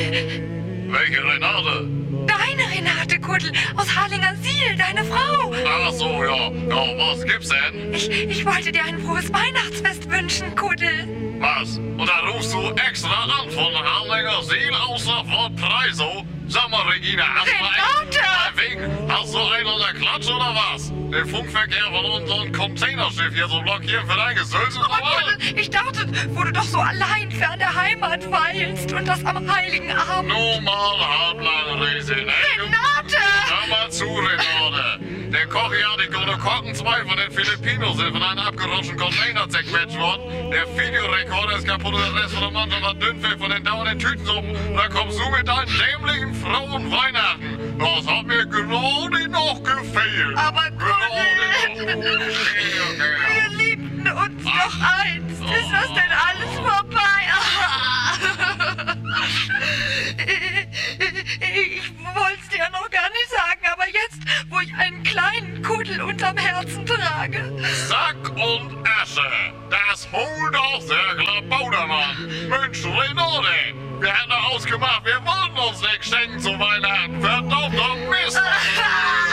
Welche Renate? Deine Renate, Kuddel, aus Harlingersiel, deine Frau. Ach so, ja. Ja, was gibt's denn? Ich wollte dir ein frohes Weihnachtsfest wünschen, Kuddel. Was? Und da rufst du extra an von Harlingersiel außer Fort Preisow? Sag mal, Regina, hast du einen an der Klatsche oder was? Den Funkverkehr von unserem Containerschiff hier so blockieren für dein Gesülz oder Aber was? Kuddel, ich dachte, wo du doch so allein fern der Heimat weilst und das am Heiligen Abend. Nur mal halblang Riese, ne? Renate! Hör mal zu, Renate. Der Koch hier hat die Kochen, zwei von den Filipinos sind von einem abgerutschten Container zerquetscht worden. Der Videorekorder ist kaputt und der Rest von der Mannschaft hat Dünnfell von den dauernden Tütensuppen. Da kommst du mit deinen dämlichen frohen Weihnachten. Das hat mir gerade noch gefehlt. Aber Kuddel, wir liebten uns doch einst. Ist das denn alles vorbei? Ich wollte es dir noch gar nicht sagen, aber jetzt, wo ich einen kleinen Kuddel unterm Herzen trage. Sack und Asche, das holt doch der Klabautermann. Mensch, Renate, wir hatten doch ausgemacht, wir wollten uns nichts schenken zu Weihnachten.